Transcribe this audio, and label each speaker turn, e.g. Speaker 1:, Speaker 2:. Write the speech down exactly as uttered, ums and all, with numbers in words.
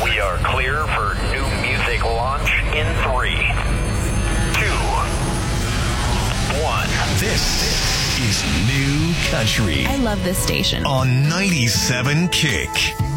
Speaker 1: We are clear for new music launch in three, two, one.
Speaker 2: This is New Country
Speaker 3: I love this station.
Speaker 2: on ninety-seven Kick.